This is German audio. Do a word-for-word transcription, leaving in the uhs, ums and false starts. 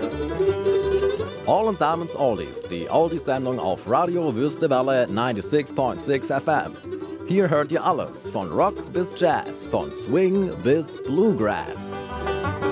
All Samens Oldies, die Oldies-Sendung auf Radio Wüstewelle neunundsechzig Komma sechs F M. Hier hört ihr alles, von Rock bis Jazz, von Swing bis Bluegrass.